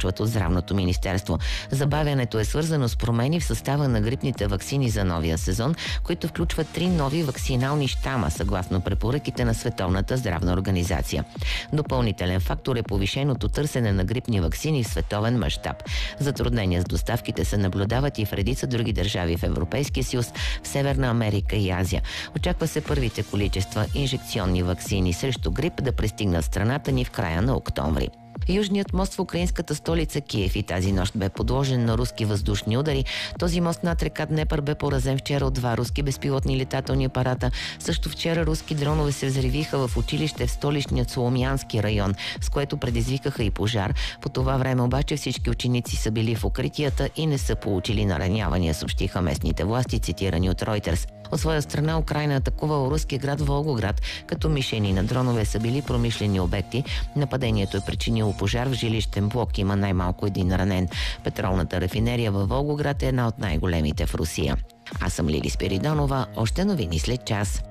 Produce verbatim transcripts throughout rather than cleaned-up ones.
посочват от Здравното министерство. Забавянето е свързано с промени в състава на грипните ваксини за новия сезон, които включват три нови вакцинални щама, съгласно препоръките на Световната здравна организация. Допълнителен фактор е повишеното търсене на грипни ваксини в световен мащаб. Затруднения с доставките се наблюдават и в редица други държави в Европейския съюз, в Северна Америка и Азия. Очаква се първите количества инжекционни ваксини срещу грип да пристигнат в страната ни в края на октомври. Южният мост в украинската столица Киев и тази нощ бе подложен на руски въздушни удари. Този мост над река Днепър бе поразен вчера от два руски безпилотни летателни апарата. Също вчера руски дронове се взривиха в училище в столичният Соломянски район, с което предизвикаха и пожар. По това време обаче всички ученици са били в укритията и не са получили наранявания, съобщиха местните власти, цитирани от Reuters. От своя страна Украйна атакувала руския град Волгоград, като мишени на дронове са били промишлени обекти. Нападението е причинило пожар в жилищен блок. Има най-малко един ранен. Петролната рафинерия във Волгоград е една от най-големите в Русия. Аз съм Лили Спиридонова. Още новини след час.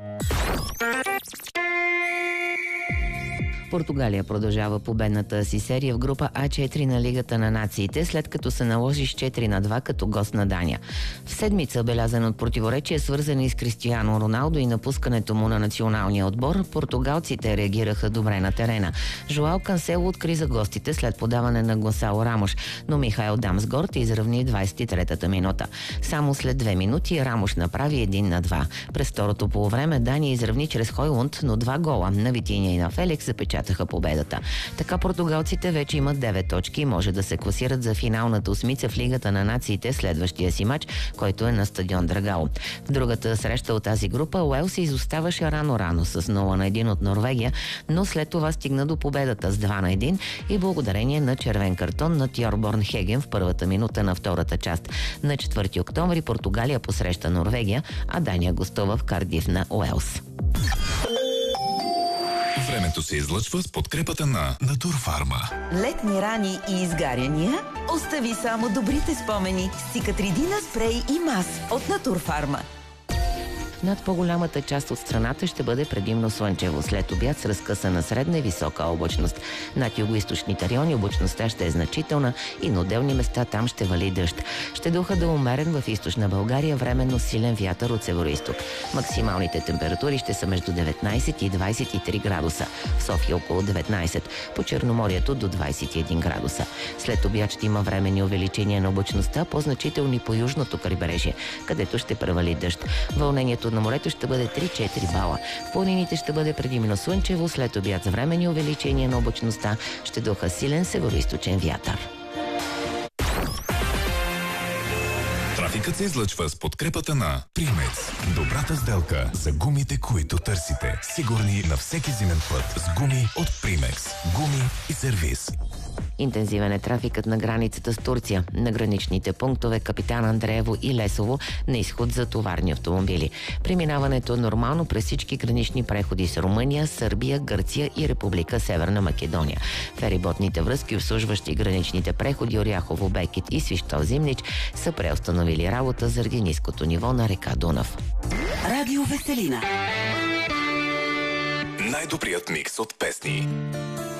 Португалия продължава победната си серия в група А четири на Лигата на нациите, след като се наложи с четири на два като гост на Дания. В седмица, белязан от противоречия, свързани с Кристиано Роналдо и напускането му на националния отбор, португалците реагираха добре на терена. Жоао Кансело откри за гостите след подаване на Гонсало Рамош, но Михаил Дамсгорд изравни двадесет и третата минута. Само след две минути Рамош направи един на два. През второто полувреме Дания изравни чрез Хойлунд, но два гола на Витиня и на Феликс запечатаха победата. Така португалците вече имат девет точки и може да се класират за финалната осмица в Лигата на нациите следващия си мач, който е на стадион Драгал. В другата среща от тази група Уелс изоставаше рано-рано с нула на един от Норвегия, но след това стигна до победата с два на един и благодарение на червен картон на Тьорборн Хеген в първата минута на втората част. На четвърти октомври Португалия посреща Норвегия, а Дания гостува в Кардиф на Уелс. Времето се излъчва с подкрепата на Натурфарма. Летни рани и изгаряния? Остави само добрите спомени с Цикатридина спрей и мас от Натурфарма. Над по-голямата част от страната ще бъде предимно слънчево. След обяд с разкъсана средна и висока облачност. Над югоизточните райони облачността ще е значителна и на отделни места там ще вали дъжд. Ще духа да умерен в източна България, временно силен вятър от североизток. Максималните температури ще са между деветнадесет и двадесет и три градуса. В София около деветнадесет. По Черноморието до двадесет и един градуса. След обяд ще има временни увеличения на облачността, по-значителни по южното крайбрежие, където ще превали дъжд. Вълнението на морето ще бъде три-четири бала. В планините ще бъде предимно слънчево, след обяд с временни увеличения на облачността ще духа силен североизточен вятър. Трафикът се излъчва с подкрепата на Примекс. Добрата сделка за гумите, които търсите. Сигурни на всеки зимен път с гуми от Примекс. Гуми и сервис. Интензивен е трафикът на границата с Турция. На граничните пунктове Капитан Андреево и Лесово на изход за товарни автомобили. Преминаването е нормално през всички гранични преходи с Румъния, Сърбия, Гърция и Република Северна Македония. Фериботните връзки, обслужващи граничните преходи Оряхово, Бекет и Свищов Зимнич, са преустановили работа заради ниското ниво на река Дунав. Радио Веселина. Най-добрият микс от песни.